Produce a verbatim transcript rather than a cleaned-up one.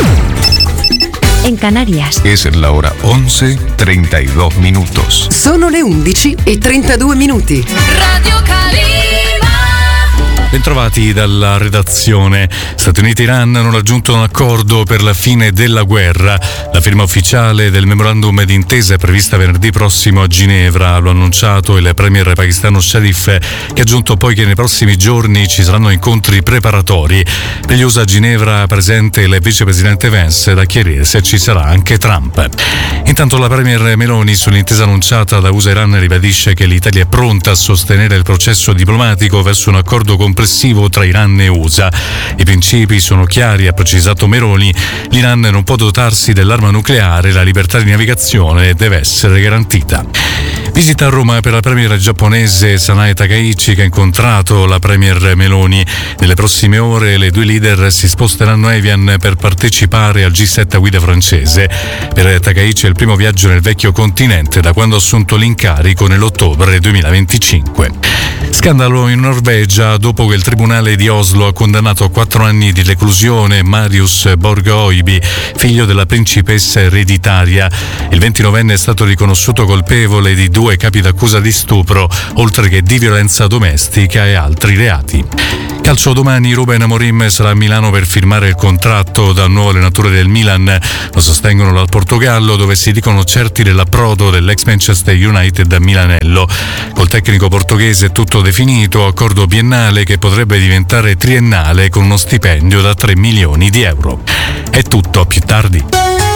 En Canarias. Es la hora once treinta y dos minutos. Sono le undici e trentadue minuti. Radio Calima. Bentrovati dalla redazione. Stati Uniti e Iran hanno raggiunto un accordo per la fine della guerra. La firma ufficiale del memorandum d'intesa è prevista venerdì prossimo a Ginevra. Lo ha annunciato il premier pakistano Sharif, che ha aggiunto poi che nei prossimi giorni ci saranno incontri preparatori. Per gli U S A a Ginevra presente il vicepresidente Vance, da chiarire se ci sarà anche Trump. Intanto la premier Meloni, sull'intesa annunciata da U S A e Iran, ribadisce che l'Italia è pronta a sostenere il processo diplomatico verso un accordo complessivo tra Iran e U S A. I principi sono chiari, ha precisato Meloni. L'Iran non può dotarsi dell'arma nucleare, la libertà di navigazione deve essere garantita. Visita a Roma per la premier giapponese Sanae Takaichi, che ha incontrato la premier Meloni. Nelle prossime ore le due leader si sposteranno a Evian per partecipare al G sette a guida francese. Per Takaichi è il primo viaggio nel vecchio continente da quando ha assunto l'incarico nell'ottobre duemilaventicinque. Scandalo in Norvegia dopo che il tribunale di Oslo ha condannato a quattro anni di reclusione Marius Borgøyby, figlio della principessa ereditaria. Il ventinovenne è stato riconosciuto colpevole di due capi d'accusa di stupro, oltre che di violenza domestica e altri reati. Calcio domani, Ruben Amorim sarà a Milano per firmare il contratto dal nuovo allenatore del Milan. Lo sostengono dal Portogallo, dove si dicono certi dell'approdo dell'ex Manchester United a Milanello. Col tecnico portoghese è tutto definito, accordo biennale che potrebbe diventare triennale con uno stipendio da tre milioni di euro. È tutto, a più tardi.